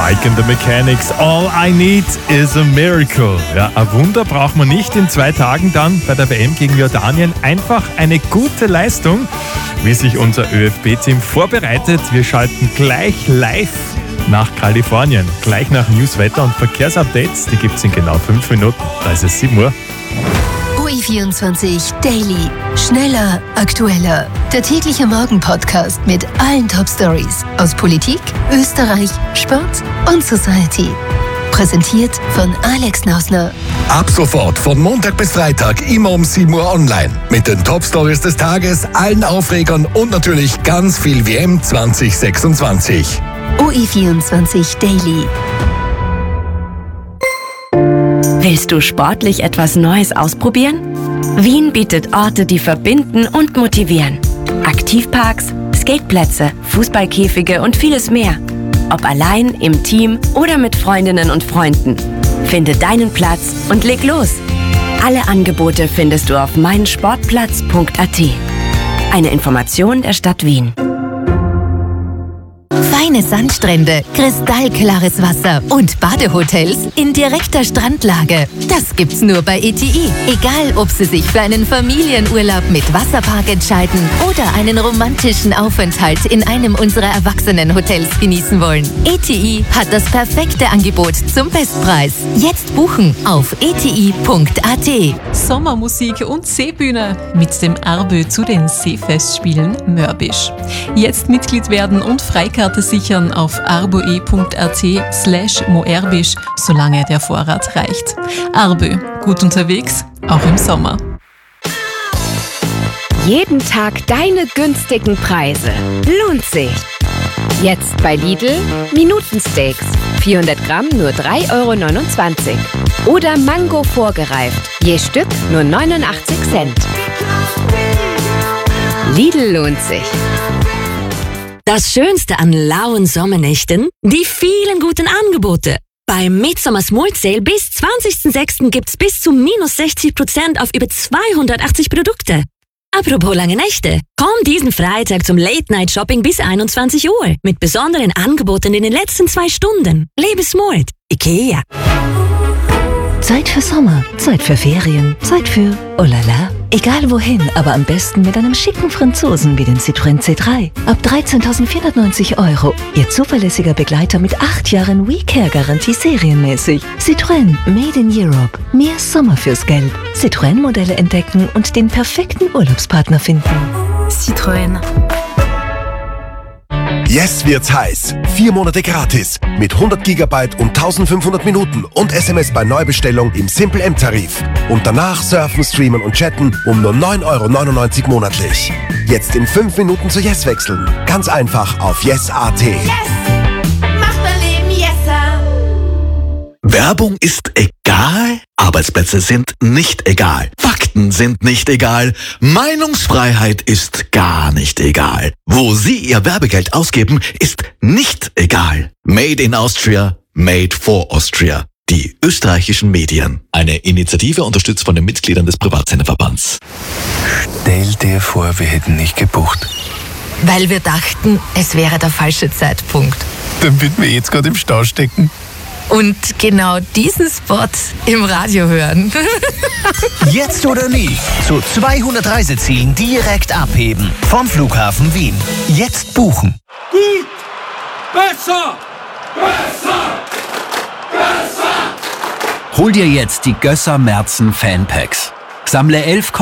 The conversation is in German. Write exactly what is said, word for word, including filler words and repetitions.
Mike and the Mechanics, All I Need is a Miracle. Ja, ein Wunder braucht man nicht in zwei Tagen dann bei der W M gegen Jordanien. Einfach eine gute Leistung, wie sich unser ÖFB-Team vorbereitet. Wir schalten gleich live nach Kalifornien, gleich nach News, Wetter und Verkehrsupdates. Die gibt es in genau fünf Minuten. Da ist es sieben Uhr. O E vierundzwanzig Daily. Schneller, aktueller. Der tägliche Morgen-Podcast mit allen Top-Stories aus Politik, Österreich, Sport und Society. Präsentiert von Alex Nausner. Ab sofort von Montag bis Freitag immer um sieben Uhr online. Mit den Top-Stories des Tages, allen Aufregern und natürlich ganz viel W M zwanzig sechsundzwanzig. O E vierundzwanzig Daily. Willst du sportlich etwas Neues ausprobieren? Wien bietet Orte, die verbinden und motivieren. Aktivparks, Skateplätze, Fußballkäfige und vieles mehr. Ob allein, im Team oder mit Freundinnen und Freunden. Finde deinen Platz und leg los. Alle Angebote findest du auf meinsportplatz punkt a t. Eine Information der Stadt Wien. Feine Sandstrände, kristallklares Wasser und Badehotels in direkter Strandlage. Das gibt's nur bei E T I. Egal, ob Sie sich für einen Familienurlaub mit Wasserpark entscheiden oder einen romantischen Aufenthalt in einem unserer Erwachsenenhotels genießen wollen. E T I hat das perfekte Angebot zum Bestpreis. Jetzt buchen auf e t i punkt a t. Sommermusik und Seebühne mit dem Arbö zu den Seefestspielen Mörbisch. Jetzt Mitglied werden und Freikarte sichern auf arboe punkt a t slash moerbisch, solange der Vorrat reicht. Arbö, gut unterwegs, auch im Sommer. Jeden Tag deine günstigen Preise. Lohnt sich. Jetzt bei Lidl Minutensteaks. vierhundert Gramm nur drei Euro neunundzwanzig. Oder Mango vorgereift. Je Stück nur neunundachtzig Cent. Lidl lohnt sich. Das Schönste an lauen Sommernächten? Die vielen guten Angebote. Beim Midsummer Small Sale bis zwanzigsten sechsten gibt's bis zu minus sechzig Prozent auf über zweihundertachtzig Produkte. Apropos lange Nächte. Komm diesen Freitag zum Late-Night-Shopping bis einundzwanzig Uhr mit besonderen Angeboten in den letzten zwei Stunden. Lebe smart. IKEA. Zeit für Sommer, Zeit für Ferien, Zeit für oh la la. Egal wohin, aber am besten mit einem schicken Franzosen wie den Citroën C drei. Ab dreizehntausendvierhundertneunzig Euro. Ihr zuverlässiger Begleiter mit acht Jahren WeCare-Garantie serienmäßig. Citroën Made in Europe. Mehr Sommer fürs Geld. Citroën-Modelle entdecken und den perfekten Urlaubspartner finden. Citroën. Yes wird's heiß. Vier Monate gratis mit hundert Gigabyte und eintausendfünfhundert Minuten und S M S bei Neubestellung im Simple M-Tarif. Und danach surfen, streamen und chatten um nur neun Euro neunundneunzig monatlich. Jetzt in fünf Minuten zu Yes wechseln. Ganz einfach auf yes punkt a t. Yes! Macht dein Leben yesser! Werbung ist egal, Arbeitsplätze sind nicht egal, Fakten sind nicht egal, Meinungsfreiheit ist gar nicht egal. Wo Sie Ihr Werbegeld ausgeben, ist nicht egal. Made in Austria, made for Austria. Die österreichischen Medien. Eine Initiative unterstützt von den Mitgliedern des Privatsenderverbands. Stell dir vor, wir hätten nicht gebucht. Weil wir dachten, es wäre der falsche Zeitpunkt. Dann würden wir jetzt gerade im Stau stecken. Und genau diesen Spot im Radio hören. Jetzt oder nie. Zu zweihundert Reisezielen direkt abheben. Vom Flughafen Wien. Jetzt buchen. Gut! Besser! Besser! Besser! Hol dir jetzt die Gösser Merzen Fanpacks. Sammle elf